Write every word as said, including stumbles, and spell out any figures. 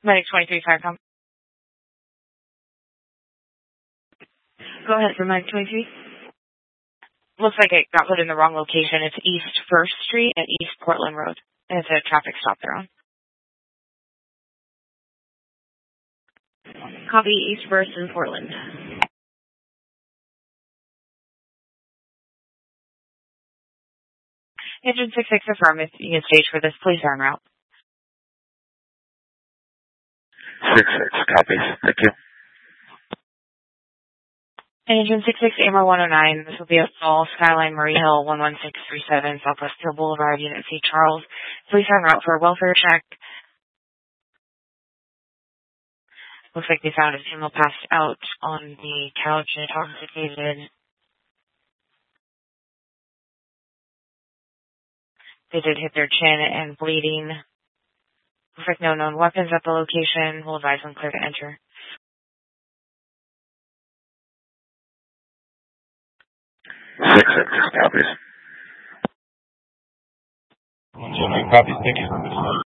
Medic twenty-three, Firecom. Go ahead for Medic twenty-three. Looks like it got put in the wrong location. It's East First Street at East Portland Road. And it's a traffic stop they're on. Copy, East First in Portland. Engine six six affirm if you can stage for this. Please are en route. six six, copy. Thank you. Engine six six, A M R one oh nine. This will be at Fall Skyline Murray Hill, one one six three seven, Southwest Hill Boulevard, Unit C, Charles. Please are en route for a welfare check. Looks like they found a female passed out on the couch, intoxicated. They did hit their chin and bleeding. Looks like no known weapons at the location. We'll advise them clear to enter. six six, copies. one two nine, copies. Thank you.